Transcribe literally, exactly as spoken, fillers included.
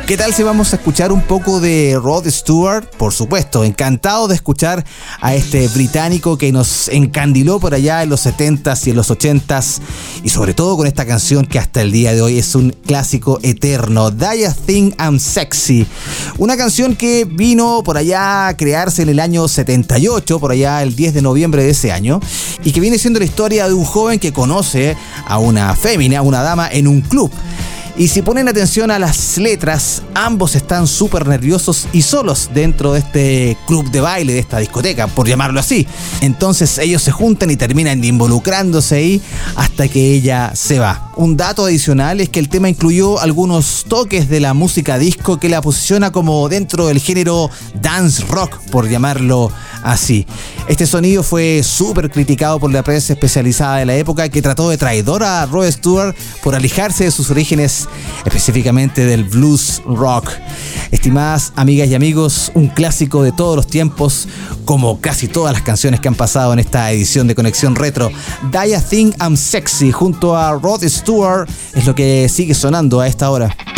¿Qué tal si vamos a escuchar un poco de Rod Stewart? Por supuesto, encantado de escuchar a este británico que nos encandiló por allá en los setentas y en los ochentas, y sobre todo con esta canción que hasta el día de hoy es un clásico eterno, Do You Think I'm Sexy? Una canción que vino por allá a crearse en el año setenta y ocho, por allá el diez de noviembre de ese año, y que viene siendo la historia de un joven que conoce a una fémina, a una dama en un club. Y si ponen atención a las letras, ambos están súper nerviosos y solos dentro de este club de baile, de esta discoteca, por llamarlo así. Entonces ellos se juntan y terminan involucrándose ahí hasta que ella se va. Un dato adicional es que el tema incluyó algunos toques de la música disco que la posiciona como dentro del género dance rock, por llamarlo así. Este sonido fue súper criticado por la prensa especializada de la época, que trató de traidor a Rod Stewart por alejarse de sus orígenes, específicamente del blues rock. Estimadas amigas y amigos, un clásico de todos los tiempos, como casi todas las canciones que han pasado en esta edición de Conexión Retro. Do You Think I'm Sexy junto a Rod Stewart es lo que sigue sonando a esta hora.